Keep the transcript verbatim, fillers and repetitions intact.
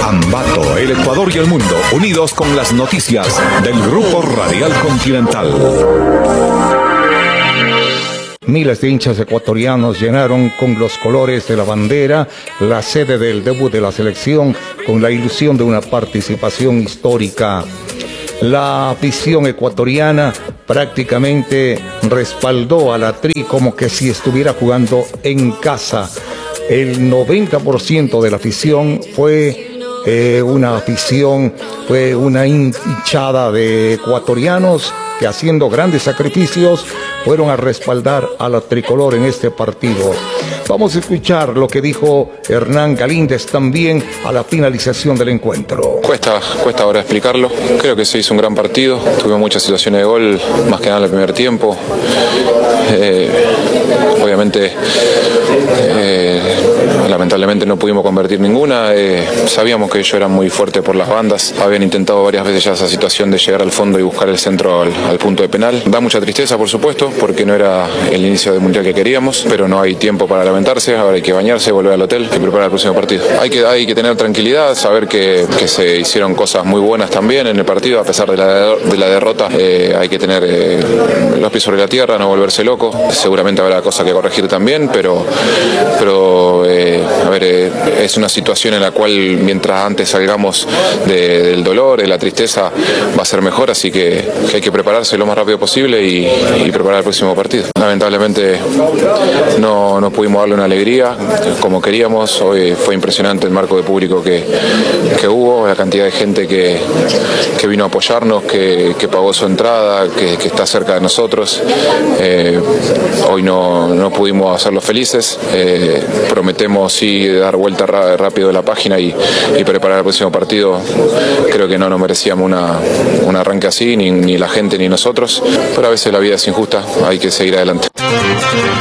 Ambato, el Ecuador y el mundo, unidos con las noticias del Grupo Radial Continental. Miles de hinchas ecuatorianos llenaron con los colores de la bandera la sede del debut de la selección con la ilusión de una participación histórica. La afición ecuatoriana prácticamente respaldó a la Tri como que si estuviera jugando en casa. El noventa por ciento de la afición fue eh, una afición, fue una hinchada de ecuatorianos que haciendo grandes sacrificios fueron a respaldar a la tricolor en este partido. Vamos a escuchar lo que dijo Hernán Galíndez también a la finalización del encuentro. Cuesta, cuesta ahora explicarlo. Creo que se hizo un gran partido. Tuvimos muchas situaciones de gol, más que nada en el primer tiempo. Eh, obviamente, eh, lamentablemente no pudimos convertir ninguna. Eh, sabíamos que ellos eran muy fuertes por las bandas. Habían intentado varias veces ya esa situación de llegar al fondo y buscar el centro al, al punto de penal. Da mucha tristeza, por supuesto, porque no era el inicio del mundial que queríamos, pero no hay tiempo para lamentarse. Ahora hay que bañarse, volver al hotel y preparar el próximo partido. Hay que, hay que tener tranquilidad, saber que, que se hicieron cosas muy buenas también en el partido, a pesar de la, de la derrota. Eh, hay que tener eh, los pies sobre la tierra, no volverse loco. Seguramente habrá cosas que corregir también, pero, pero eh, a ver, eh, es una situación en la cual mientras antes salgamos de, del dolor, de la tristeza, va a ser mejor, así que, que hay que prepararse lo más rápido posible y, y preparar el próximo partido. Lamentablemente no, no pudimos darle una alegría como queríamos. Hoy fue impresionante el marco de público que, que hubo, la cantidad de gente que, que vino a apoyarnos, que, que pagó su entrada, que, que está cerca de nosotros. Eh, hoy no, no pudimos hacerlos felices. Eh, prometemos sí dar vuelta rápido a la página y, y preparar el próximo partido. Creo que no nos merecíamos una, un arranque así, ni, ni la gente ni nosotros, pero a veces la vida es injusta, hay que seguir adelante.